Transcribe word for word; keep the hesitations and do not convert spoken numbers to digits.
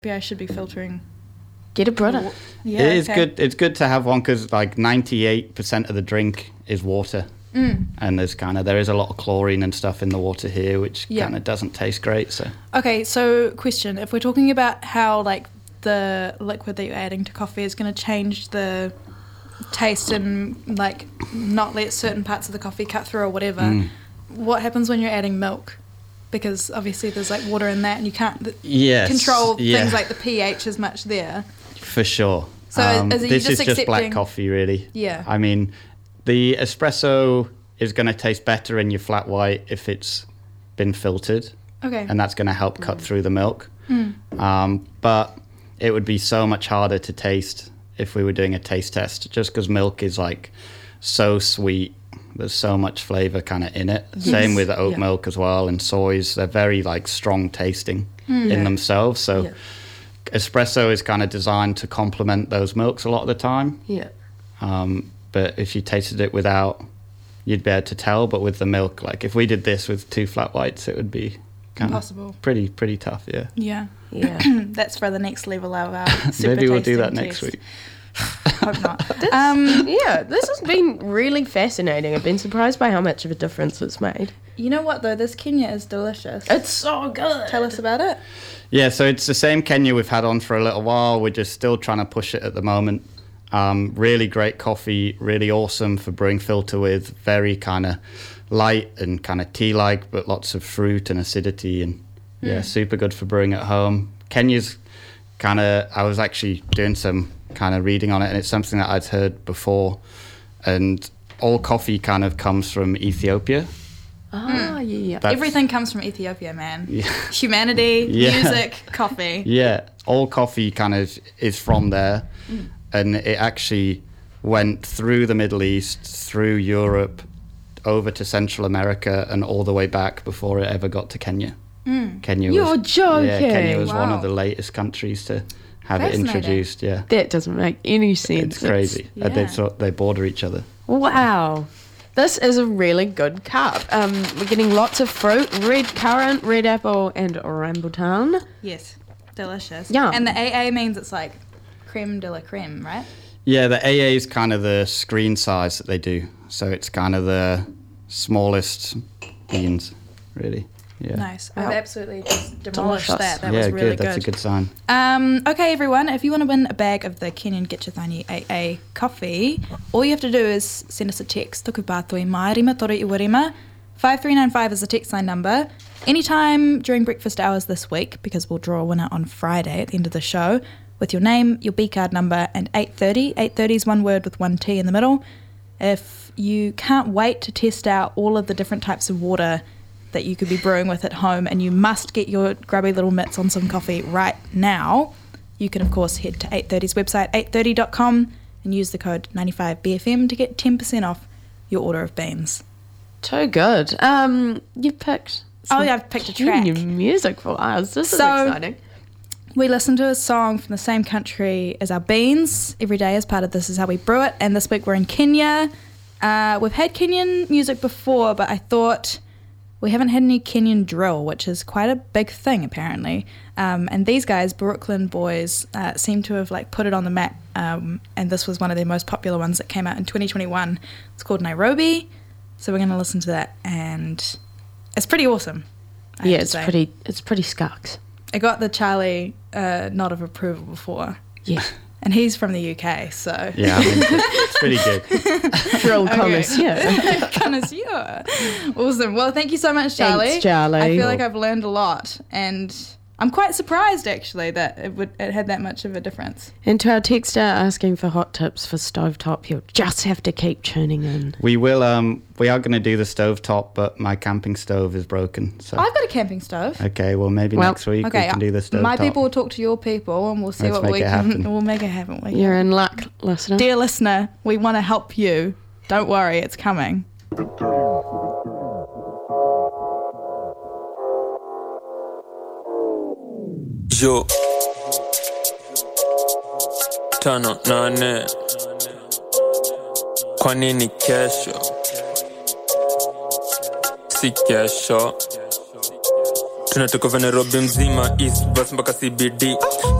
Maybe I should be filtering. Get a Brita. Yeah, it is okay. good. It's good to have one because like ninety-eight percent of the drink is water. Mm. And there's kind of there is a lot of chlorine and stuff in the water here, which Yeah. kind of doesn't taste great. So Okay, so question: if we're talking about how like the liquid that you're adding to coffee is going to change the taste and like not let certain parts of the coffee cut through or whatever, Mm. what happens when you're adding milk? Because obviously there's like water in that, and you can't th- yes, control yeah, things like the pH as much there. for sure. So Um, is it you this just is just black accepting- coffee, really. Yeah. I mean, the espresso is going to taste better in your flat white if it's been filtered, Okay. and that's going to help cut through the milk. Mm. Um, but it would be so much harder to taste if we were doing a taste test, just because milk is like so sweet. There's so much flavor kind of in it. Same with oat Yeah. milk as well, and soys. They're very like strong tasting Mm. in Yeah. themselves. So Yeah. espresso is kind of designed to complement those milks a lot of the time. Yeah. Um, but if you tasted it without, you'd be able to tell. But with the milk, like if we did this with two flat whites, it would be kind Impossible. of pretty pretty tough. Yeah. Yeah. Yeah. That's for the next level of our super Maybe we'll do tasting that next test. week. Hope not. This, Um, yeah, this has been really fascinating. I've been surprised by how much of a difference it's made. You know what though? This Kenya is delicious. It's so good. Tell us about it. Yeah, so it's the same Kenya we've had on for a little while. We're just still trying to push it at the moment. Um, really great coffee, really awesome for brewing filter with. Very kind of light and kind of tea-like, but lots of fruit and acidity, and yeah, Mm. super good for brewing at home. Kenya's kind of, I was actually doing some kind of reading on it, and it's something that I'd heard before. And all coffee kind of comes from Ethiopia. Ah, yeah, yeah. That's- Everything comes from Ethiopia, man. Yeah. Humanity, Yeah. music, coffee. Yeah, all coffee kind of is from there, Mm. and it actually went through the Middle East, through Europe, over to Central America, and all the way back before it ever got to Kenya. Mm. Kenya You're was, joking. Yeah, Kenya was one Wow. of the latest countries to have it Fascinating. introduced. Yeah, That doesn't make any sense. it's crazy. yeah. And they sort they border each other. Wow. This is a really good cup. Um, we're getting lots of fruit, red currant, red apple, and rambutan. Yes, delicious. Yum. And the A A means it's like creme de la creme, right? Yeah, the A A is kind of the screen size that they do, so it's kind of the smallest beans, really. Yeah. Nice. Wow. I've absolutely just demolished Delicious. that. That yeah, was really good. That's a good sign. Um, okay, everyone, if you want to win a bag of the Kenyan Gitchithani A A coffee, all you have to do is send us a text. Tuku pātoi mai rima tore iwa rima. five three nine five is the text line number. Anytime during breakfast hours this week, because we'll draw a winner on Friday at the end of the show, with your name, your B card number, and eight thirty. eight thirty is one word with one T in the middle. If you can't wait to test out all of the different types of water that you could be brewing with at home, and you must get your grubby little mitts on some coffee right now, you can of course head to eight thirty's website, eight thirty dot com, and use the code ninety-five B F M to get ten percent off your order of beans. Too good. Um, you picked. Oh some yeah, I've picked a track. Kenyan music for us. This So- is exciting. We listen to a song from the same country as our beans every day as part of This Is How We Brew It, and this week we're in Kenya. Uh, we've had Kenyan music before, but I thought we haven't had any Kenyan drill, which is quite a big thing apparently. Um, and these guys, Brooklyn Boys, uh, seem to have like put it on the map. Um, and this was one of their most popular ones that came out in twenty twenty-one. It's called Nairobi. So we're going to listen to that, and it's pretty awesome. I Yeah, have to it's say. pretty. It's pretty scucks. I got the Charlie uh, nod of approval before, Yeah, and he's from the U K, so Yeah, I mean, it's pretty good. drill Okay. connoisseur. connoisseur. Awesome. Well, thank you so much, Charlie. Thanks, Charlie. I feel like I've learned a lot, and I'm quite surprised actually that it would it had that much of a difference. And to our texter asking for hot tips for stovetop, you'll just have to keep tuning in. We will. Um, we are going to do the stovetop, but my camping stove is broken. So I've got a camping stove. okay, well maybe Well, next week Okay, we can do the stovetop. my people will talk to your people, and we'll see Let's what make we it can. happen. We'll make it happen. We You're can. in luck, listener. Dear listener, we want to help you. Don't worry, it's coming. Yo tano nane, kwa nini kesho si kesho? tunatoka Nairobi mzima East Bus mpaka C B D